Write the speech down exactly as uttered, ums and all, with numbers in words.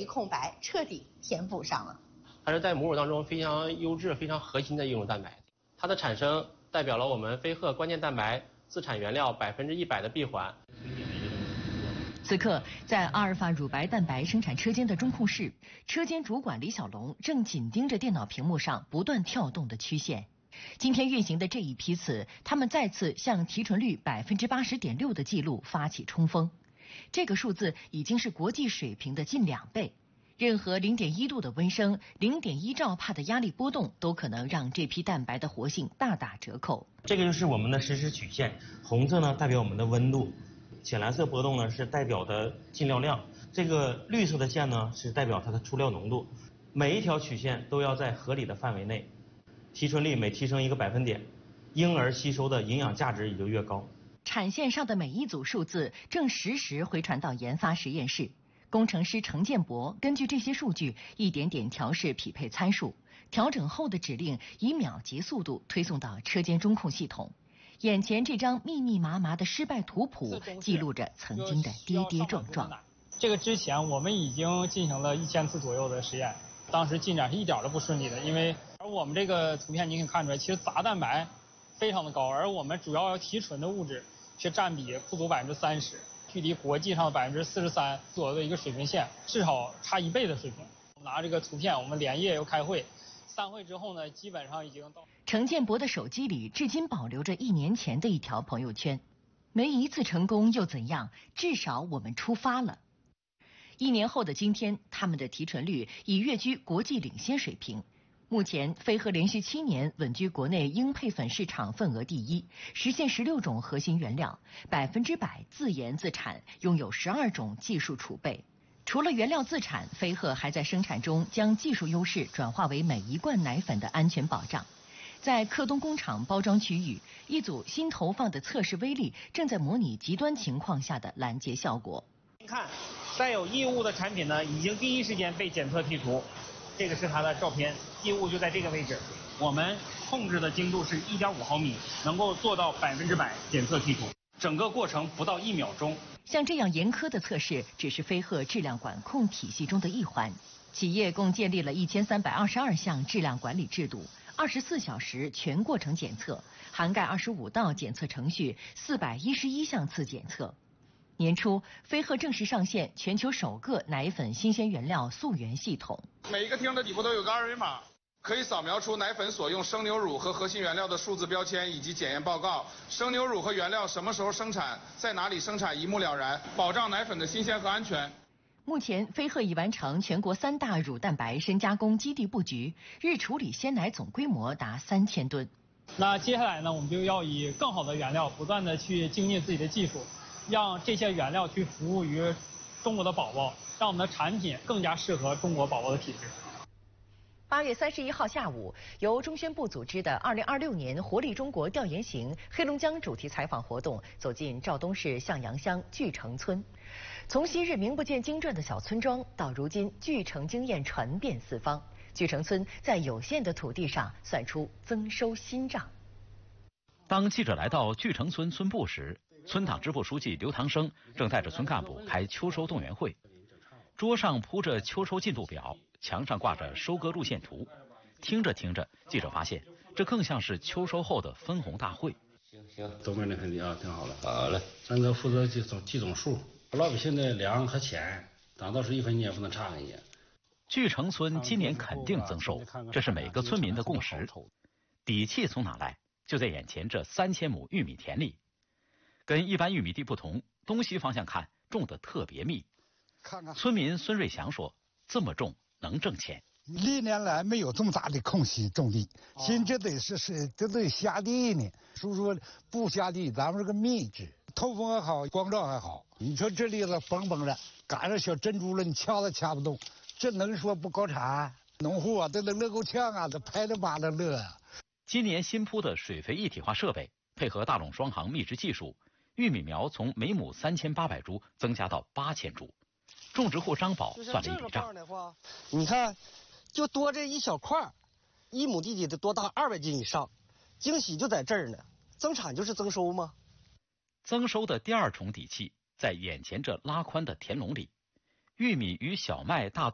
一空白彻底填补上了。 它是在母乳当中非常优质、非常核心的一种蛋白，它的产生代表了我们飞鹤关键蛋白自产原料百分之一百的闭环。 此刻，在阿尔法乳白蛋白生产车间的中控室，车间主管李小龙正紧盯着电脑屏幕上不断跳动的曲线。今天运行的这一批次，他们再次向提纯率百分之八十点六的记录发起冲锋。这个数字已经是国际水平的近两倍。任何零点一度的温升、零点一兆帕的压力波动，都可能让这批蛋白的活性大打折扣。 这个就是我们的实时曲线，红色呢代表我们的温度。浅蓝色波动呢是代表的进料量，这个绿色的线呢是代表它的出料浓度。每一条曲线都要在合理的范围内，提纯率每提升一个百分点，婴儿吸收的营养价值也就越高。 产线上的每一组数字正实时回传到研发实验室，工程师程建博根据这些数据一点点调试匹配参数，调整后的指令以秒级速度推送到车间中控系统。眼前这张密密麻麻的失败图谱记录着曾经的跌跌撞撞。 这个之前我们已经进行了一千次左右的实验，当时进展是一点都不顺利的，因为而我们这个图片你可以看出来，其实杂蛋白非常的高，而我们主要要提纯的物质却占比不足百分之三十，距离国际上百分之四十三左右的一个水平线，至少差一倍的水平。我们拿这个图片，我们连夜又开会。散会之后呢，基本上已经到。 程建博的手机里至今保留着一年前的一条朋友圈，没一次成功又怎样？至少我们出发了。一年后的今天，他们的提纯率已跃居国际领先水平。目前，飞鹤连续七年稳居国内婴配粉市场份额第一，实现十六种核心原料，百分之百自研自产，拥有十二种技术储备。除了原料自产，飞鹤还在生产中将技术优势转化为每一罐奶粉的安全保障。在克东工厂包装区域，一组新投放的测试微粒正在模拟极端情况下的拦截效果。 您看，带有异物的产品呢，已经第一时间被检测剔除。这个是它的照片，异物就在这个位置。我们控制的精度是一点五毫米，能够做到百分之百检测剔除。整个过程不到一秒钟。 像这样严苛的测试，只是飞鹤质量管控体系中的一环。企业共建立了一千三百二十二项质量管理制度，二十四小时全过程检测，涵盖二十五道检测程序，四百一十一项次检测。年初，飞鹤正式上线全球首个奶粉新鲜原料溯源系统。 每一个听的底部都有个二维码，可以扫描出奶粉所用生牛乳和核心原料的数字标签以及检验报告。生牛乳和原料什么时候生产，在哪里生产一目了然，保障奶粉的新鲜和安全。 目前，飞鹤已完成全国三大乳蛋白深加工基地布局，日处理鲜奶总规模达三千吨。 那接下来呢，我们就要以更好的原料，不断的去精进自己的技术，让这些原料去服务于中国的宝宝，让我们的产品更加适合中国宝宝的体质。 八月三十一号下午，由中宣部组织的二零二六年活力中国调研型黑龙江主题采访活动走进肇东市向阳乡聚城村。从昔日名不见经传的小村庄，到如今聚城经验传遍四方，聚城村在有限的土地上算出增收新账。 当记者来到聚城村村部时，村党支部书记刘唐生正带着村干部开秋收动员会，桌上铺着秋收进度表，墙上挂着收割路线图。听着听着，记者发现这更像是秋收后的分红大会。 行行，东边那肯定啊，挺好了。好嘞，咱这负责计总计总数，老百姓的粮和钱，党到时一分钱也不能差人家。 聚城村今年肯定增收，这是每个村民的共识。底气从哪来？就在眼前这三千亩玉米田里。跟一般玉米地不同，东西方向看种得特别密。村民孙瑞祥说：“这么种能挣钱。 历年来没有这么大的空隙种地，现这得是是这得下地呢。所以说不下地，咱们这个密制，透风还好，光照还好。你说这里头蹦蹦的，赶上小珍珠了，你掐都掐不动，这能说不高产？农户啊，都能乐够呛啊，这拍着巴掌乐啊。” 今年新铺的水肥一体化设备，配合大垄双行密植技术，玉米苗从每亩三千八百株增加到八千株。种植户张宝算了一笔账， 你看，就多这一小块，一亩地里得多大二百斤以上，惊喜就在这儿呢。增产就是增收吗？ 增收的第二重底气在眼前这拉宽的田垄里，玉米与小麦大